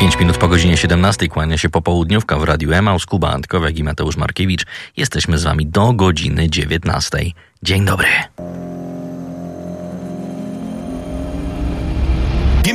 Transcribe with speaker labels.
Speaker 1: 5 minut po godzinie 17 kłania się popołudniówka w Radiu Emaus. Kuba Antkowiak i Mateusz Markiewicz. Jesteśmy z wami do godziny 19. Dzień dobry.